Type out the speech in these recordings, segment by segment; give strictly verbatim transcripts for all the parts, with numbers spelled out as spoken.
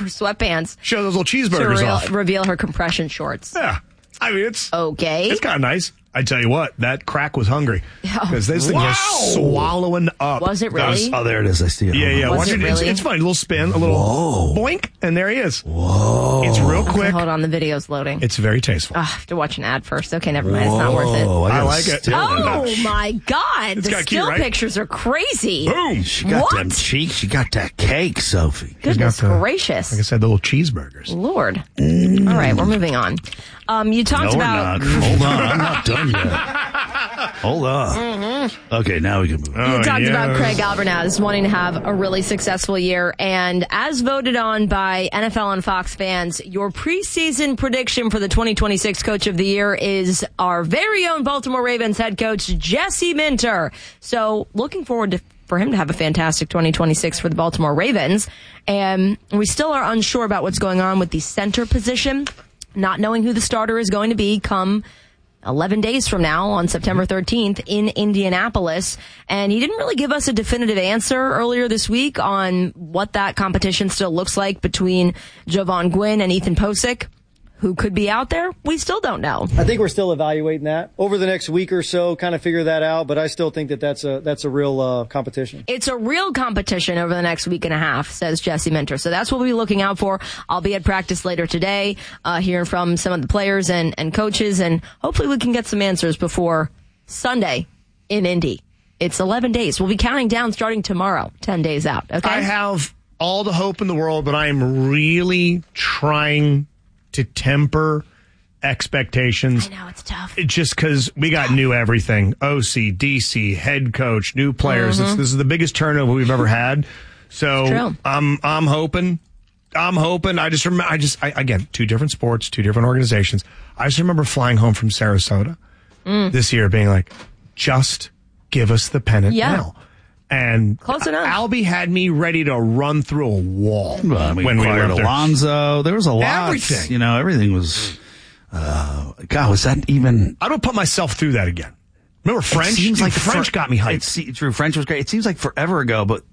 her sweatpants. Show those little cheeseburgers to reveal, off. reveal her compression shorts. Yeah. I mean, it's okay. It's kind of nice. I tell you what, that crack was hungry. Because this thing Wow. was swallowing up. Was it really? Oh, there it is. I see it. Yeah, yeah. Was Watch it it. It's, really? it's fine. A little spin, a little Whoa. boink, and there he is. Whoa. It's real Okay, quick. hold on, the video's loading. It's very tasteful. Oh, I have to watch an ad first. Okay, never mind. It's not worth it. Whoa, I gotta like it. still Oh, it. my God. It's The kinda cute, still right? pictures are crazy. Boom. She got What? them cheeks. She got that cake, Sophie. Goodness got the- gracious. Like I said, the little cheeseburgers. Lord. All right, we're moving on. Um, you talked No, we're about... not. Hold on. I'm not done yet. Hold on. Mm-hmm. Okay, now we can move. You Oh, talked yes. about Craig Alvernaz wanting to have a really successful year, and as voted on by N F L and Fox fans, your preseason prediction for the twenty twenty-six Coach of the Year is our very own Baltimore Ravens head coach, Jesse Minter. So looking forward to for him to have a fantastic twenty twenty-six for the Baltimore Ravens. And we still are unsure about what's going on with the center position, not knowing who the starter is going to be come eleven days from now on September thirteenth in Indianapolis. And he didn't really give us a definitive answer earlier this week on what that competition still looks like between Jovan Gwynn and Ethan Posick. Who could be out there? We still don't know. I think we're still evaluating that over the next week or so, kind of figure that out. But I still think that that's a that's a real uh, competition. It's a real competition over the next week and a half, says Jesse Minter. So that's what we'll be looking out for. I'll be at practice later today, uh, hearing from some of the players and, and coaches, and hopefully we can get some answers before Sunday in Indy. It's eleven days. We'll be counting down starting tomorrow, ten days out. Okay. I have all the hope in the world, but I am really trying to temper expectations. I know, it's tough. It just because we got new everything. O C, D C, head coach, new players. Mm-hmm. It's, this is the biggest turnover we've ever had. So true. I'm I'm hoping. I'm hoping. I just remember. I just I, again two different sports, two different organizations. I just remember flying home from Sarasota Mm. this year, being like, "Just give us the pennant Yeah. now." And Close enough. Albie had me ready to run through a wall Well, I mean, when we acquired were there. Alonzo. There was a lot. Everything. You know, everything was. Uh, God, was that even? I don't put myself through that again. Remember French? It seems Dude, like French for- got me hyped. It's, true, French was great. It seems like forever ago, but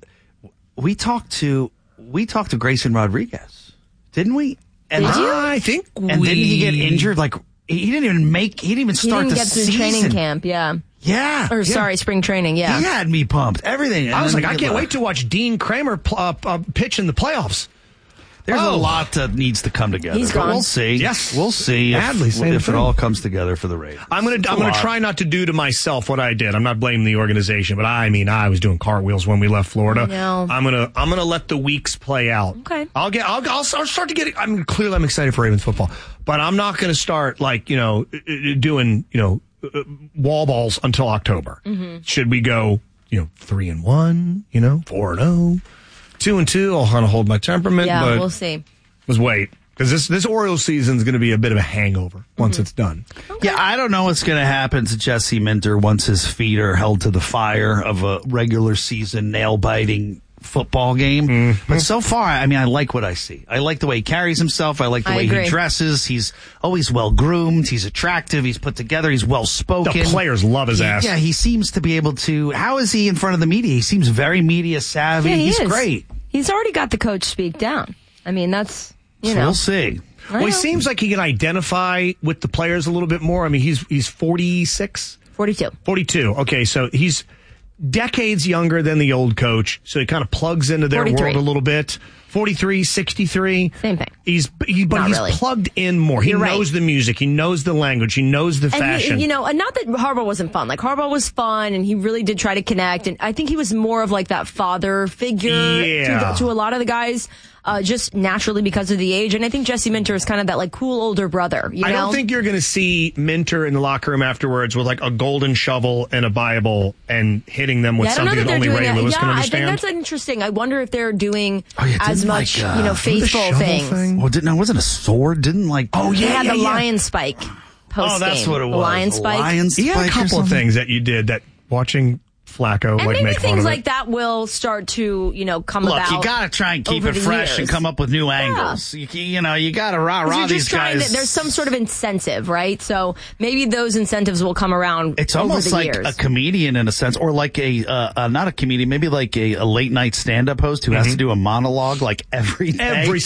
we talked to we talked to Grayson Rodriguez, didn't we? And Did you? I think And we... didn't he get injured? Like he didn't even make. He didn't even He start didn't the get through season. training camp, yeah. Yeah. Or, yeah. sorry, spring training, yeah. He had me pumped. Everything. And I was then like, I he- can't wait to watch Dean Kramer pl- uh, uh, pitch in the playoffs. There's Oh. a lot that needs to come together. He's but gone. We'll see. Yes. We'll see if, Adley, same if it thing. all comes together for the Ravens. I'm gonna It's a I'm gonna lot. try not to do to myself what I did. I'm not blaming the organization, but I mean I was doing cartwheels when we left Florida. I know. I'm gonna I'm gonna let the weeks play out. Okay. I'll get I'll I'll start start to get. I'm clearly I'm excited for Ravens football, but I'm not gonna start like you know doing you know uh, wall balls until October. Mm-hmm. Should we go you know three and one, you know four and zero, two and two? I'll kind of hold my temperament. Yeah, but we'll see. Let's wait. Because this, this Orioles season is going to be a bit of a hangover once Mm-hmm. it's done. Yeah, I don't know what's going to happen to Jesse Minter once his feet are held to the fire of a regular season nail-biting football game. Mm-hmm. But so far, I mean, I like what I see. I like the way he carries himself. I like the I way agree. he dresses. He's always well-groomed. He's attractive. He's put together. He's well-spoken. The players love his He- ass. Yeah, he seems to be able to. How is he in front of the media? He seems very media savvy. Yeah, he He's is. great. He's already got the coach speak down. I mean, that's, you So know. we'll see. Well, he seems like he can identify with the players a little bit more. I mean, he's he's forty-six, forty-two. forty-two. Okay, so he's decades younger than the old coach, so he kind of plugs into their forty-three. world a little bit. forty-three, sixty-three. Same thing. He's he, but Not he's really. plugged in more. He You're right. knows the music. He knows the language. He knows the And fashion. he, you know, and not that Harbaugh wasn't fun. Like Harbaugh was fun, and he really did try to connect. And I think he was more of like that father figure Yeah. to, the, to a lot of the guys, uh, just naturally because of the age. And I think Jesse Minter is kind of that like cool older brother. You I know? don't think you're going to see Minter in the locker room afterwards with like a golden shovel and a Bible and hitting them with Yeah, I don't know something that that they're only doing Ray it. Lewis Yeah, can I understand. think that's interesting. I wonder if they're doing Oh, yeah, as didn't, much, like, uh, you know, the faithful shovel things. thing? Well, didn't no, wasn't a sword? Didn't like? Oh, They yeah, had yeah, the yeah. lion spike post Oh, that's what it was. The lion A spike. lion He had a spike or couple of something? things that you did that watching Flacco And like maybe make fun things of like it. that will start to, you know, come Look, about. you got to try and keep over it the fresh years. and come up with new angles. You, you know, you got to rah 'Cause rah you're these just trying guys. to, there's some sort of incentive, right? So maybe those incentives will come around It's over almost the like years. a comedian in a sense, or like a uh, uh, not a comedian, maybe like a, a late night stand up host who has to do a monologue like every day. Every